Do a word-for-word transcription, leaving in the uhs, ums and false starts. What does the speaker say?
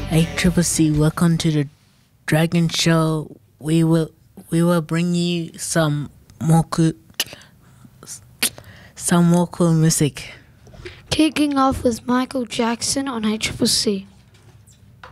Hey Triple C, welcome to the Dragon Show. We will we will bring you some more cool, some more cool music. Kicking off with Michael Jackson on H C C.